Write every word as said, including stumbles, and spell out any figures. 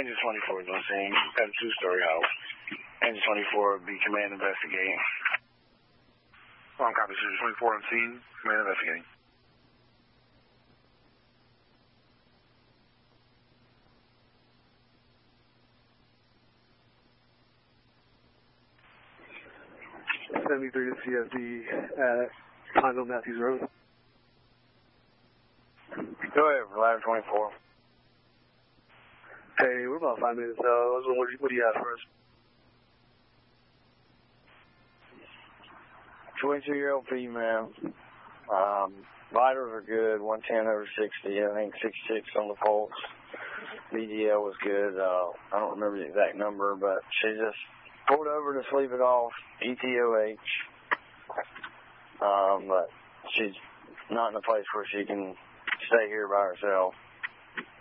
Engine twenty-four is on scene. Got a two-story house. Engine twenty-four will be command investigating. Wrong copy, Engine twenty-four on scene. Command investigating. seventy-three to C S D at Pineville Matthews Road. Go ahead, Ladder twenty-four. Hey, we're about five minutes out. What do you, what do you have for us? twenty-two-year-old female. Um, vitals are good, one ten over sixty, I think sixty-six on the pulse. B D L was good. Uh, I don't remember the exact number, but she just pulled over to sleep it off, E T O H. Um, but she's not in a place where she can stay here by herself.